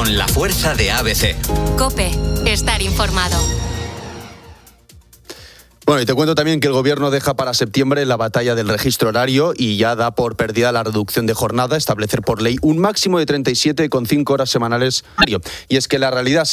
con la fuerza de ABC. COPE. Estar informado. Bueno, y te cuento también que el Gobierno deja para septiembre la batalla del registro horario y ya da por perdida la reducción de jornada, establecer por ley un máximo de 37,5 horas semanales. Y es que la realidad